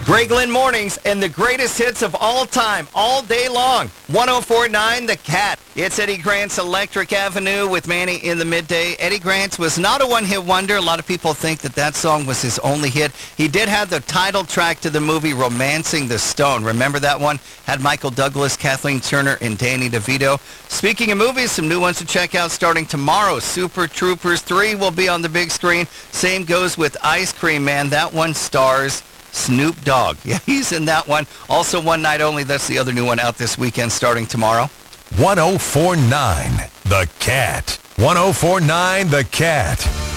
Greg Lynn Mornings and the greatest hits of all time, all day long. 104.9 The Cat. It's Eddie Grant's Electric Avenue with Manny in the midday. Eddie Grant was not a one-hit wonder. A lot of people think that song was his only hit. He did have the title track to the movie Romancing the Stone. Remember that one? Had Michael Douglas, Kathleen Turner, and Danny DeVito. Speaking of movies, some new ones to check out starting tomorrow. Super Troopers 3 will be on the big screen. Same goes with Ice Cream Man. That one stars Snoop Dogg. Yeah, he's in that one. Also one night only. That's the other new one out this weekend starting tomorrow. 104.9 The Cat. 104.9 The Cat.